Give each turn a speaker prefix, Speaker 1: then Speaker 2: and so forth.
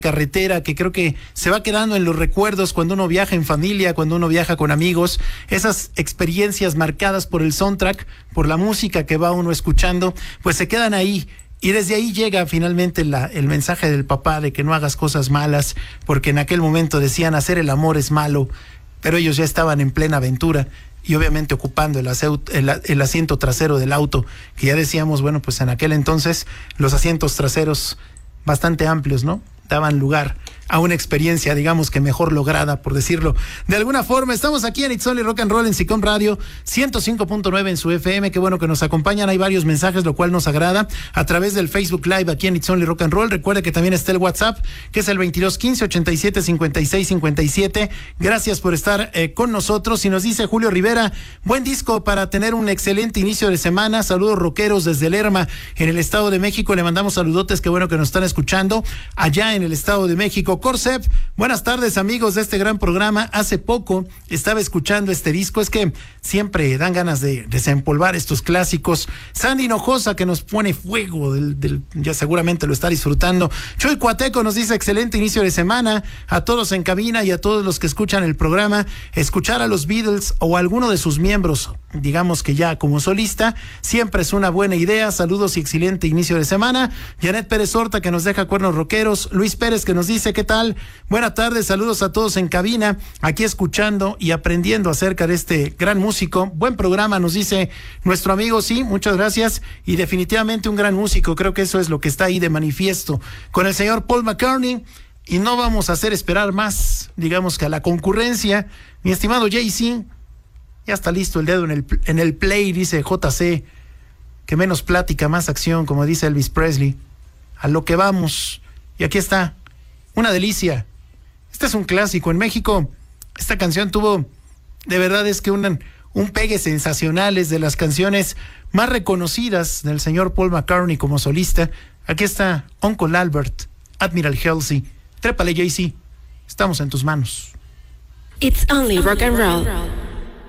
Speaker 1: carretera que creo que se va quedando en los recuerdos cuando uno viaja en familia, cuando uno viaja con amigos, esas experiencias marcadas por el soundtrack, por la música que va uno escuchando, pues se quedan ahí. Y desde ahí llega finalmente el mensaje del papá de que no hagas cosas malas, porque en aquel momento decían hacer el amor es malo, pero ellos ya estaban en plena aventura y obviamente ocupando el asiento trasero del auto, que ya decíamos, bueno, pues en aquel entonces los asientos traseros bastante amplios, ¿no? Daban lugar a una experiencia, digamos que mejor lograda, por decirlo de alguna forma. Estamos aquí en It's Only Rock and Roll en SICOM Radio 105.9 en su FM. Qué bueno que nos acompañan. Hay varios mensajes, lo cual nos agrada, a través del Facebook Live aquí en It's Only Rock and Roll. Recuerde que también está el WhatsApp, que es el 2215-875657. Gracias por estar con nosotros. Y nos dice Julio Rivera, buen disco para tener un excelente inicio de semana. Saludos rockeros desde Lerma, en el Estado de México. Le mandamos saludotes, qué bueno que nos están escuchando allá en el Estado de México. Corcep, buenas tardes amigos de este gran programa. Hace poco estaba escuchando este disco, es que siempre dan ganas de desempolvar estos clásicos. Sandy Hinojosa, que nos pone fuego, ya seguramente lo está disfrutando. Chuy Cuateco nos dice excelente inicio de semana a todos en cabina y a todos los que escuchan el programa. Escuchar a los Beatles o a alguno de sus miembros, digamos que ya como solista, siempre es una buena idea. Saludos y excelente inicio de semana. Janet Pérez Horta, que nos deja cuernos rockeros. Luis Pérez, que nos dice ¿qué tal? Buenas tardes, saludos a todos en cabina, aquí escuchando y aprendiendo acerca de este gran músico. Buen programa, nos dice nuestro amigo. Sí, muchas gracias, y definitivamente un gran músico. Creo que eso es lo que está ahí de manifiesto con el señor Paul McCartney, y no vamos a hacer esperar más, digamos, que a la concurrencia. Mi estimado Jay-Z, ya está listo el dedo en el play, dice JC, que menos plática, más acción, como dice Elvis Presley. A lo que vamos, y aquí está. Una delicia. Este es un clásico. En México, esta canción tuvo, de verdad es que un pegue sensacional. Es de las canciones más reconocidas del señor Paul McCartney como solista. Aquí está Uncle Albert, Admiral Halsey. Trépale, Jay-Z. Estamos en tus manos.
Speaker 2: It's Only Rock and Roll.